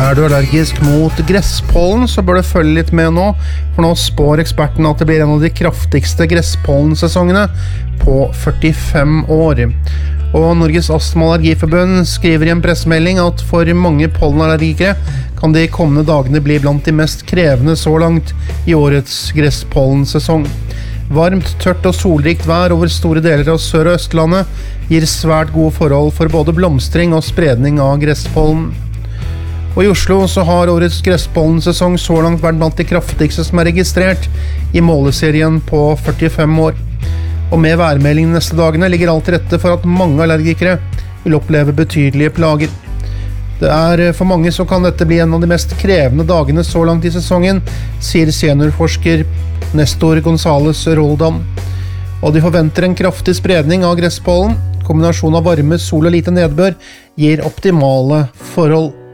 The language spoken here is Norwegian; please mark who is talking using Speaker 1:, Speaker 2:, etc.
Speaker 1: Er du allergisk mot gresspollen, så bør du følge litt med nå, for nå spår ekspertene at det blir en av de kraftigste gresspollensesongene på 45 år. Og Norges Astma- og Allergiforbund skriver i en pressemelding at for mange pollenallergikere kan de kommende dagene bli blant de mest krevende så langt i årets gresspollensesong. Varmt, tørt og solrikt vær over store deler av Sør- og Østlandet gir svært gode forhold for både blomstring og spredning av gresspollen. Og i Oslo så har årets gresspollensesong så langt vært blant de kraftigste som er registrert i måleserien på 45 år. Og med værmeldingen de neste dagene ligger alt til rette for at mange allergikere vil oppleve betydelige plager. Det er for mange så kan dette bli en av de mest krevende dagene så langt i sesongen, sier seniorforsker Nestor González Roldan. Og de forventer en kraftig spredning av gresspollen. Kombinasjon av varme, sol og lite nedbør gir optimale forhold.